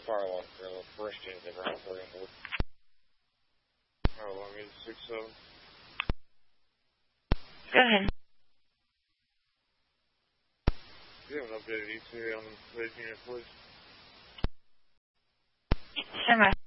fire alarm for the first engine around 3 on board. Fire alarm is 67. Go ahead. Do you have an updated ETA on the unit, please? Semi.